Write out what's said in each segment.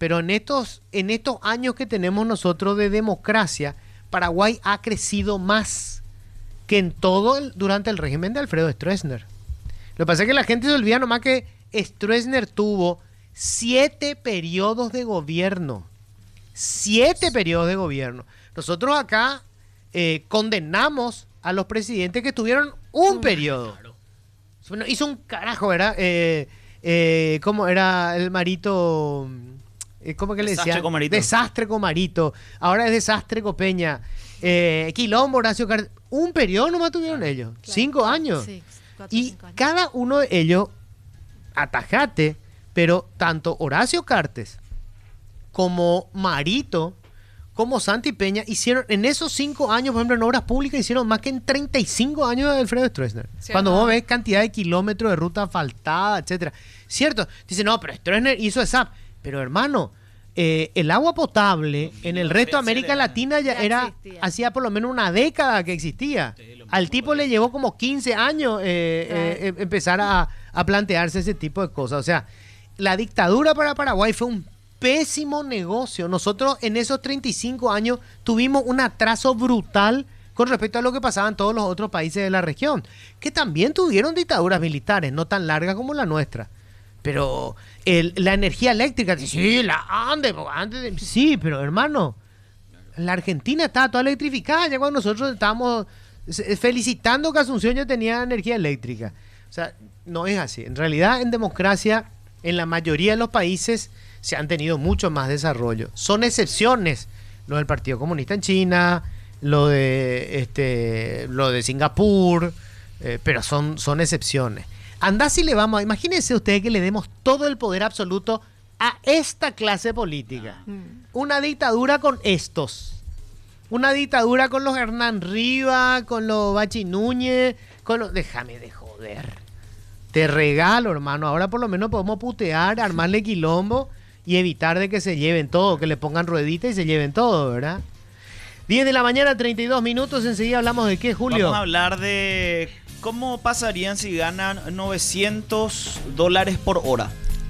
pero en estos años que tenemos nosotros de democracia, Paraguay ha crecido más que en durante el régimen de Alfredo Stroessner. Lo que pasa es que la gente se olvida nomás que Stroessner tuvo 7 periodos de gobierno. 7 periodos de gobierno. Nosotros acá condenamos a los presidentes que tuvieron un periodo. Bueno, hizo un carajo, ¿verdad? ¿Cómo era el Marito? ¿Cómo que le decía? Desastre con Marito. Ahora es desastre con Peña. Quilombo, Horacio Cartes. Un periodo nomás tuvieron ellos. Claro. 5 años. Sí, 4, y 5 años. Cada uno de ellos, atajate, pero tanto Horacio Cartes como Marito, como Santi Peña, hicieron en esos 5 años, por ejemplo, en obras públicas, hicieron más que en 35 años de Alfredo Stroessner. ¿Cierto? Cuando vos ves cantidad de kilómetros de ruta asfaltada, etcétera. Cierto, dice, no, pero Stroessner hizo ESAP. Pero hermano, el agua potable en el resto de América Latina ya hacía por lo menos una década que existía. Al tipo le llevó como 15 años empezar a plantearse ese tipo de cosas. O sea, la dictadura para Paraguay fue un pésimo negocio. Nosotros en esos 35 años tuvimos un atraso brutal con respecto a lo que pasaba en todos los otros países de la región, que también tuvieron dictaduras militares, no tan largas como la nuestra. Pero la energía eléctrica, sí, sí, pero hermano, la Argentina estaba toda electrificada ya cuando nosotros estábamos felicitando que Asunción ya tenía energía eléctrica. O sea, no es así. En realidad, en democracia, en la mayoría de los países se han tenido mucho más desarrollo. Son excepciones, lo del Partido Comunista en China, lo de Singapur, pero son excepciones. Andá si le vamos, imagínense ustedes que le demos todo el poder absoluto a esta clase política. Una dictadura con estos. Una dictadura con los Hernán Riva, con los Bachi Núñez, con los... Déjame de joder. Te regalo, hermano. Ahora por lo menos podemos putear, armarle quilombo y evitar de que se lleven todo, que le pongan rueditas y se lleven todo, ¿verdad? 10 de la mañana, 32 minutos. Enseguida hablamos de qué, Julio. Vamos a hablar de cómo pasarían si ganan $900 por hora.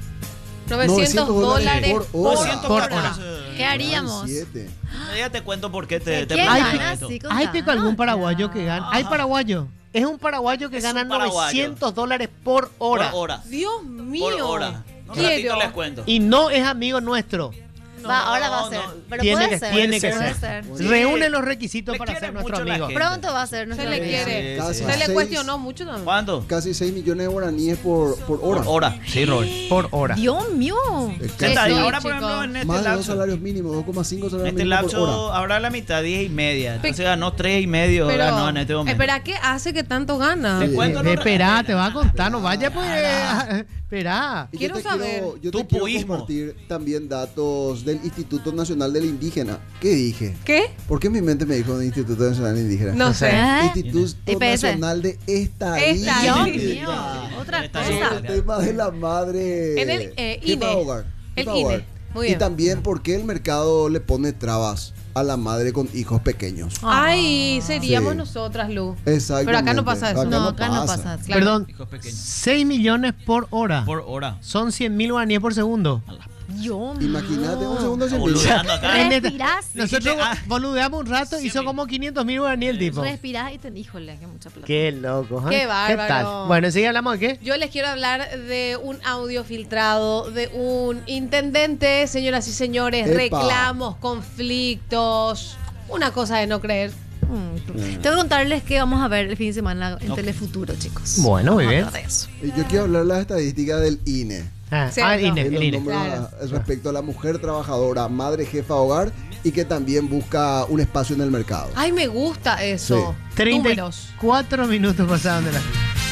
900 dólares por hora. ¿Qué haríamos? Ya te cuento por qué te ¿Hay algún paraguayo que gana? ¿Hay paraguayo? Es un paraguayo que gana $900 por hora. Dios mío. Por hora. Un ratito les cuento. Y no es amigo nuestro. Ahora va a ser. Pero tiene puede que ser. Reúne los requisitos para ser nuestro amigo. Pronto va a ser nuestro amigo. Se le quiere. Se le cuestionó mucho también. ¿Cuánto? Casi 6 millones de guaraníes por hora. Por hora, sí, Rol. Por hora. Dios mío. Ahora, por ejemplo, en este más de 2 lapso. salarios mínimos, 2,5 salarios En este mínimos lapso, por hora. ahora la mitad, 10,5. Entonces ganó 3,5. Pero, ganó en este momento. espera, ¿qué hace que tanto gana? Te cuento. Espera, te va a contar, no vaya pues. Espera. Quiero saber. Yo te quiero compartir también datos del Instituto Nacional del Indígena. ¿Qué dije? ¿Qué? ¿Por qué mi mente me dijo Instituto Nacional del Indígena? No sé. Instituto Nacional de Estadística. Dios mío. Otra cosa. El tema de la madre. En el INE. Hogar. El INE. Muy bien. Y también por qué el mercado le pone trabas a la madre con hijos pequeños. Ay, seríamos nosotras, Lu. Exactamente. Pero acá no pasa eso. Acá no pasa. Claro. Perdón, 6 millones por hora. Por hora. Son 100.000 guaraníes por segundo. Dios Imagínate, un segundo se Respirás. Nosotros boludeamos un rato y son como 500.000 guaraníes el tipo. Respirás y híjole, qué mucha plata. Qué loco. Qué bárbaro. ¿Qué tal? Bueno, enseguida hablamos de qué. Yo les quiero hablar de un audio filtrado de un intendente, señoras y señores, reclamos, conflictos, una cosa de no creer. Tengo que contarles que vamos a ver el fin de semana en Telefuturo, chicos. Bueno, muy bien. Yo quiero hablar de las estadísticas del INE. El INE. Claro. Respecto a la mujer trabajadora, madre jefa de hogar y que también busca un espacio en el mercado. Ay, me gusta eso. Sí. 34 minutos pasaron de la...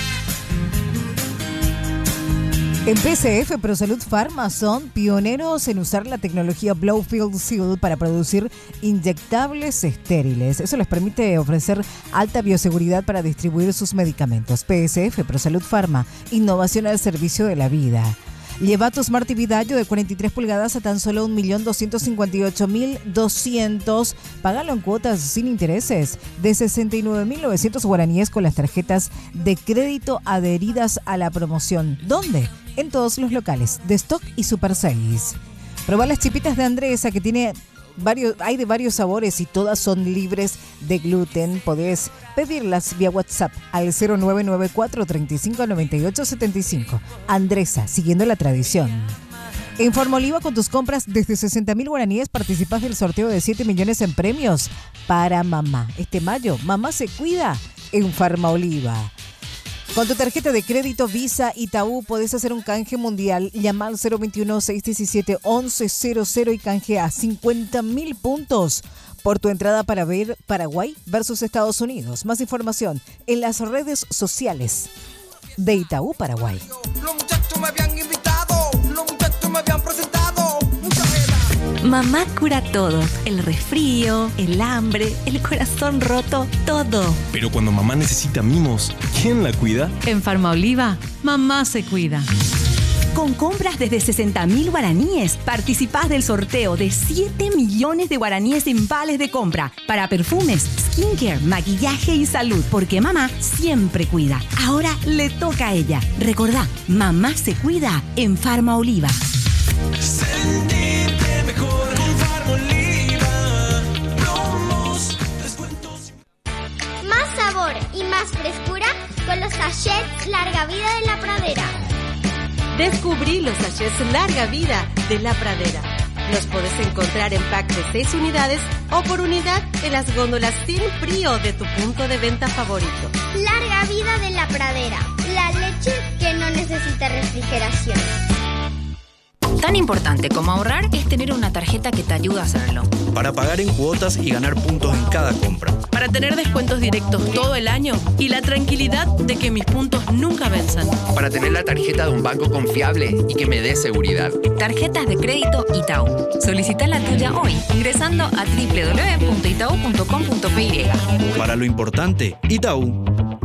En PCF ProSalud Pharma son pioneros en usar la tecnología Blowfield Seal para producir inyectables estériles. Eso les permite ofrecer alta bioseguridad para distribuir sus medicamentos. PSF ProSalud Pharma, innovación al servicio de la vida. Lleva tu Smart TV Dayo de 43 pulgadas a tan solo 1.258.200. Págalo en cuotas sin intereses de 69.900 guaraníes con las tarjetas de crédito adheridas a la promoción. ¿Dónde? En todos los locales de Stock y Super 6. Probá las chipitas de Andresa, que hay de varios sabores y todas son libres de gluten. Podés pedirlas vía WhatsApp al 0994 35 98 75. Andresa, siguiendo la tradición. En Farmaoliva, con tus compras desde 60.000 guaraníes, participás del sorteo de 7 millones en premios para mamá. Este mayo, mamá se cuida en Farmaoliva. Con tu tarjeta de crédito Visa Itaú podés hacer un canje mundial. Llama al 021-617-1100 y canjea 50.000 puntos por tu entrada para ver Paraguay versus Estados Unidos. Más información en las redes sociales de Itaú Paraguay. Los muchachos me habían invitado, los muchachos me habían presentado. Mamá cura todo, el resfrío, el hambre, el corazón roto, todo. Pero cuando mamá necesita mimos, ¿quién la cuida? En Farmaoliva, mamá se cuida. Con compras desde 60.000 guaraníes, participás del sorteo de 7 millones de guaraníes en vales de compra para perfumes, skincare, maquillaje y salud, porque mamá siempre cuida. Ahora le toca a ella. Recordá, mamá se cuida en Farmaoliva. Sentirte mejor con Farmaoliva. Promos, descuentos. Más sabor y más frescura con los sachets Larga Vida de la Pradera. Descubrí los sachets Larga Vida de la Pradera. Los podés encontrar en pack de 6 unidades o por unidad en las góndolas sin frío de tu punto de venta favorito. Larga Vida de la Pradera. La leche que no necesita refrigeración. Tan importante como ahorrar es tener una tarjeta que te ayude a hacerlo. Para pagar en cuotas y ganar puntos en cada compra. Para tener descuentos directos todo el año y la tranquilidad de que mis puntos nunca venzan. Para tener la tarjeta de un banco confiable y que me dé seguridad. Tarjetas de crédito Itaú. Solicita la tuya hoy ingresando a www.itau.com.py. Para lo importante, Itaú.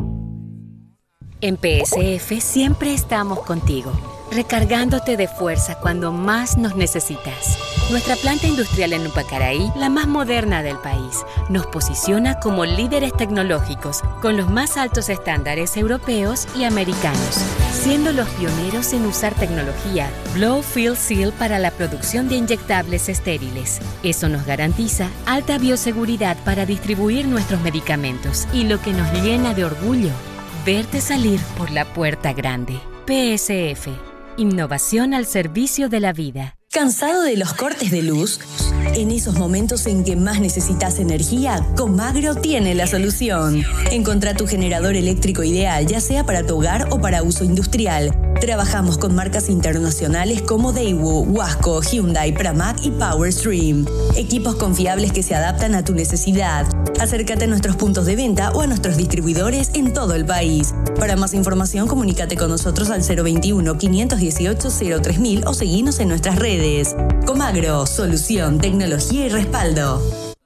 En PSF siempre estamos contigo, recargándote de fuerza cuando más nos necesitas. Nuestra planta industrial en Upacaraí, la más moderna del país, nos posiciona como líderes tecnológicos con los más altos estándares europeos y americanos, siendo los pioneros en usar tecnología Blow Fill Seal para la producción de inyectables estériles. Eso nos garantiza alta bioseguridad para distribuir nuestros medicamentos y lo que nos llena de orgullo, verte salir por la puerta grande. PSF. Innovación al servicio de la vida. ¿Cansado de los cortes de luz? En esos momentos en que más necesitas energía, Comagro tiene la solución. Encontrá tu generador eléctrico ideal, ya sea para tu hogar o para uso industrial. Trabajamos con marcas internacionales como Daewoo, Wasco, Hyundai, Pramac y Powerstream. Equipos confiables que se adaptan a tu necesidad. Acércate a nuestros puntos de venta o a nuestros distribuidores en todo el país. Para más información, comunícate con nosotros al 021-518-03000 o seguinos en nuestras redes. Comagro, solución, tecnología y respaldo.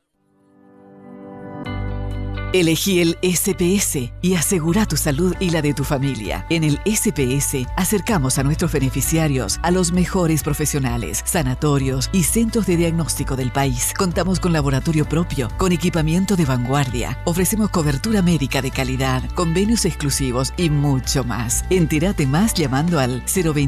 Elegí el SPS y asegura tu salud y la de tu familia. En el SPS acercamos a nuestros beneficiarios a los mejores profesionales, sanatorios y centros de diagnóstico del país. Contamos con laboratorio propio, con equipamiento de vanguardia. Ofrecemos cobertura médica de calidad, convenios exclusivos y mucho más. Entérate más llamando al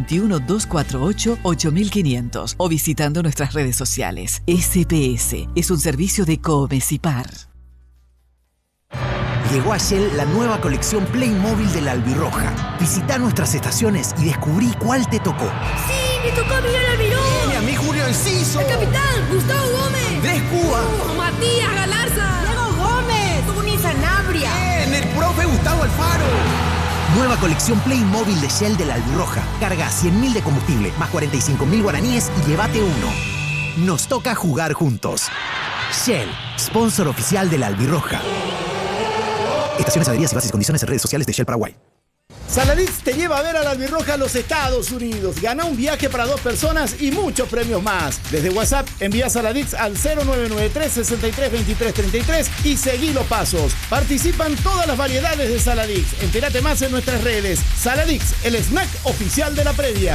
021-248-8500 o visitando nuestras redes sociales. SPS es un servicio de Comecipar. Llegó a Shell la nueva colección Playmobil de la Albirroja. Visita nuestras estaciones y descubrí cuál te tocó. ¡Sí! ¡Me tocó Miguel Almirón! ¡Y a mí Julio Enciso! ¡El capitán! ¡Gustavo Gómez! ¡Andrés Cuba! ¡Matías Galarza! ¡Diego Gómez! ¡Tuni Sanabria! ¡El profe Gustavo Alfaro! Nueva colección Playmobil de Shell de la Albirroja. Carga 100.000 de combustible más 45.000 guaraníes y llévate uno. Nos toca jugar juntos. Shell, sponsor oficial de la Albirroja. Estaciones, adheridas y bases y condiciones en redes sociales de Shell Paraguay. Saladix te lleva a ver a la Albirroja a los Estados Unidos. Gana un viaje para 2 personas y muchos premios más. Desde WhatsApp envía Saladix al 0993-632333 y seguí los pasos. Participan todas las variedades de Saladix. Entérate más en nuestras redes. Saladix, el snack oficial de la previa.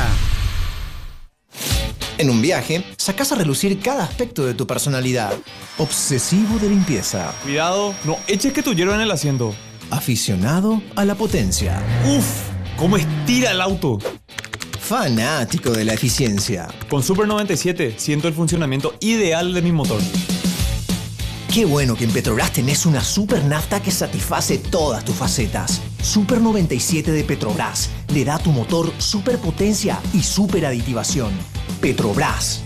En un viaje, sacás a relucir cada aspecto de tu personalidad. Obsesivo de limpieza. Cuidado, no eches que tu hierro en el asiento. Aficionado a la potencia. ¡Uf! ¿Cómo estira el auto? Fanático de la eficiencia. Con Super 97 siento el funcionamiento ideal de mi motor. Qué bueno que en Petrobras tenés una super nafta que satisface todas tus facetas. Super 97 de Petrobras le da a tu motor super potencia y super aditivación. Petrobras,